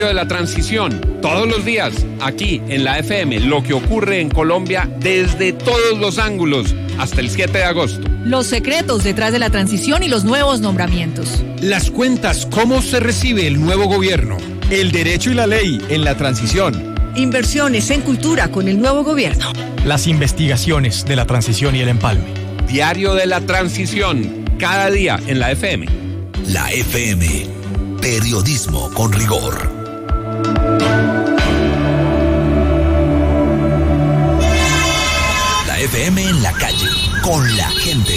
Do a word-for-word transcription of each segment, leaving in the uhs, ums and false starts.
de la transición, todos los días, aquí en la F M, lo que ocurre en Colombia desde todos los ángulos, hasta el siete de agosto. Los secretos detrás de la transición y los nuevos nombramientos. Las cuentas, cómo se recibe el nuevo gobierno. El derecho y la ley en la transición. Inversiones en cultura con el nuevo gobierno. Las investigaciones de la transición y el empalme. Diario de la transición, cada día en la F M. La F M, periodismo con rigor. La F M en la calle, con la gente.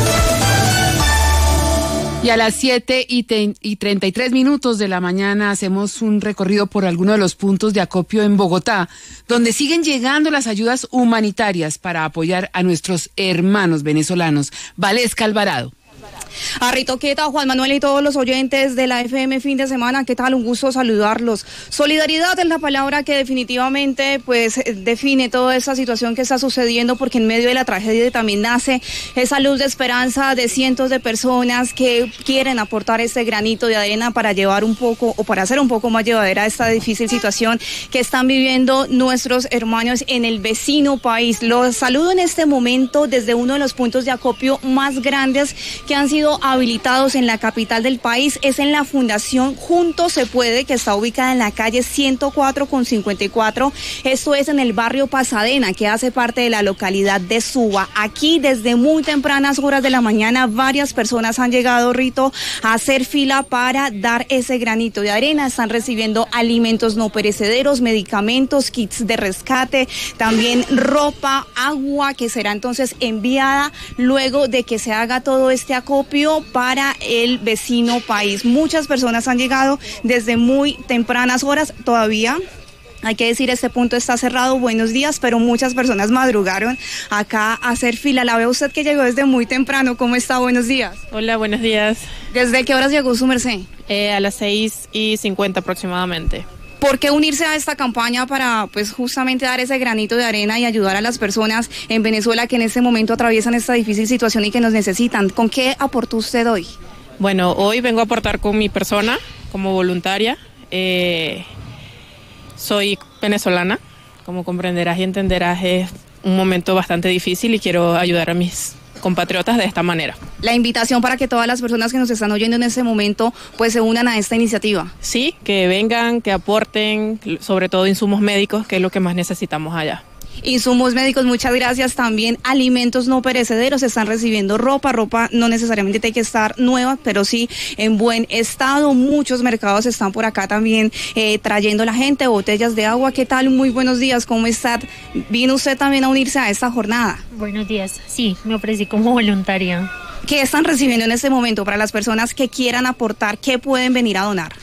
Y a las siete y treinta y tres minutos de la mañana hacemos un recorrido por algunos de los puntos de acopio en Bogotá, donde siguen llegando las ayudas humanitarias para apoyar a nuestros hermanos venezolanos. Valesca Alvarado. Arrito Quieta, Juan Manuel y todos los oyentes de la F M fin de semana, ¿qué tal? Un gusto saludarlos. Solidaridad es la palabra que definitivamente pues define toda esa situación que está sucediendo, porque en medio de la tragedia también nace esa luz de esperanza de cientos de personas que quieren aportar este granito de arena para llevar un poco o para hacer un poco más llevadera esta difícil situación que están viviendo nuestros hermanos en el vecino país. Los saludo en este momento desde uno de los puntos de acopio más grandes que han sido habilitados en la capital del país. Es en la Fundación Juntos Se Puede, que está ubicada en la calle ciento cuatro con cincuenta y cuatro. Esto es en el barrio Pasadena, que hace parte de la localidad de Suba. Aquí desde muy tempranas horas de la mañana varias personas han llegado, Rito, a hacer fila para dar ese granito de arena. Están recibiendo alimentos no perecederos, medicamentos, kits de rescate, también ropa, agua, que será entonces enviada luego de que se haga todo este acopio para el vecino país. Muchas personas han llegado desde muy tempranas horas. Todavía hay que decir, este punto está cerrado, buenos días, pero muchas personas madrugaron acá a hacer fila. La ve usted que llegó desde muy temprano. ¿Cómo está? Buenos días. Hola, buenos días. ¿Desde qué horas llegó su merced? Eh, a las seis y cincuenta aproximadamente. ¿Por qué unirse a esta campaña para pues justamente dar ese granito de arena y ayudar a las personas en Venezuela que en este momento atraviesan esta difícil situación y que nos necesitan? ¿Con qué aportó usted hoy? Bueno, hoy vengo a aportar con mi persona como voluntaria. Eh, soy venezolana, como comprenderás y entenderás, es un momento bastante difícil y quiero ayudar a mis compatriotas de esta manera. La invitación para que todas las personas que nos están oyendo en este momento pues se unan a esta iniciativa. Sí, que vengan, que aporten, sobre todo insumos médicos, que es lo que más necesitamos allá. Insumos médicos, muchas gracias. También alimentos no perecederos, están recibiendo ropa, ropa no necesariamente tiene que estar nueva, pero sí en buen estado. Muchos mercados están por acá también eh, trayendo la gente, botellas de agua. ¿Qué tal? Muy buenos días, ¿cómo está? ¿Vino usted también a unirse a esta jornada? Buenos días, sí, me ofrecí como voluntaria. ¿Qué están recibiendo en este momento para las personas que quieran aportar? ¿Qué pueden venir a donar?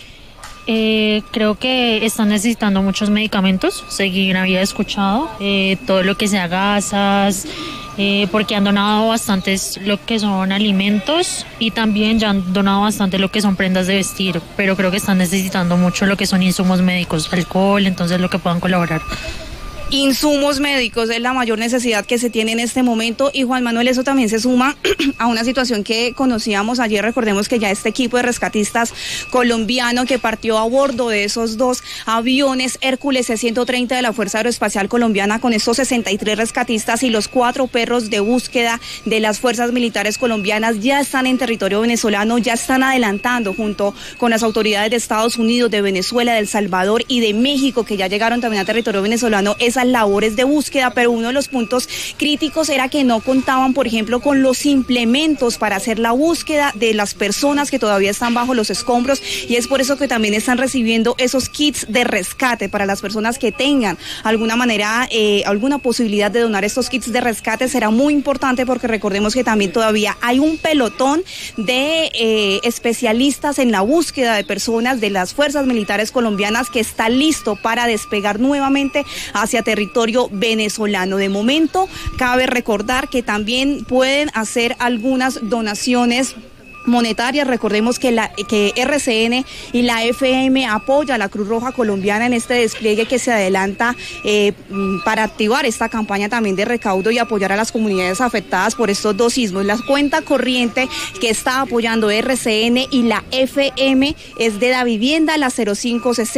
Eh, creo que están necesitando muchos medicamentos, según había escuchado, eh, todo lo que sea gasas, eh, porque han donado bastantes lo que son alimentos y también ya han donado bastante lo que son prendas de vestir, pero creo que están necesitando mucho lo que son insumos médicos, alcohol, entonces lo que puedan colaborar. Insumos médicos es la mayor necesidad que se tiene en este momento, y Juan Manuel, eso también se suma a una situación que conocíamos ayer. Recordemos que ya este equipo de rescatistas colombiano que partió a bordo de esos dos aviones Hércules C ciento treinta de la Fuerza Aeroespacial Colombiana, con estos sesenta y tres rescatistas y los cuatro perros de búsqueda de las fuerzas militares colombianas, ya están en territorio venezolano, ya están adelantando junto con las autoridades de Estados Unidos, de Venezuela, de El Salvador y de México, que ya llegaron también a territorio venezolano, esa labores de búsqueda. Pero uno de los puntos críticos era que no contaban, por ejemplo, con los implementos para hacer la búsqueda de las personas que todavía están bajo los escombros, y es por eso que también están recibiendo esos kits de rescate para las personas que tengan alguna manera, eh, alguna posibilidad de donar estos kits de rescate. Será muy importante, porque recordemos que también todavía hay un pelotón de eh, especialistas en la búsqueda de personas de las fuerzas militares colombianas que está listo para despegar nuevamente hacia territorio venezolano. De momento, cabe recordar que también pueden hacer algunas donaciones monetarias. Recordemos que la que R C N y la F M apoya a la Cruz Roja Colombiana en este despliegue que se adelanta eh, para activar esta campaña también de recaudo y apoyar a las comunidades afectadas por estos dos sismos. La cuenta corriente que está apoyando R C N y la F M es de la vivienda, la cero cinco sesenta.